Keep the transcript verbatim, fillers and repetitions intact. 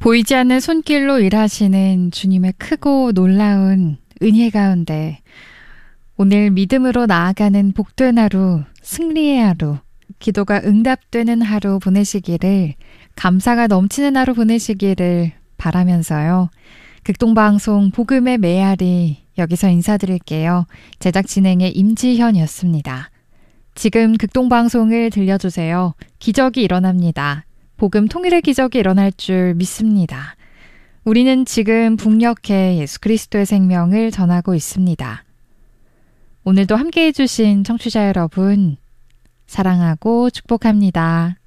보이지 않는 손길로 일하시는 주님의 크고 놀라운 은혜 가운데 오늘 믿음으로 나아가는 복된 하루, 승리의 하루, 기도가 응답되는 하루 보내시기를, 감사가 넘치는 하루 보내시기를 바라면서요. 극동방송 복음의 메아리 여기서 인사드릴게요. 제작 진행의 임지현이었습니다. 지금 극동방송을 들려주세요. 기적이 일어납니다. 복음 통일의 기적이 일어날 줄 믿습니다. 우리는 지금 북녘에 예수 그리스도의 생명을 전하고 있습니다. 오늘도 함께해 주신 청취자 여러분, 사랑하고 축복합니다.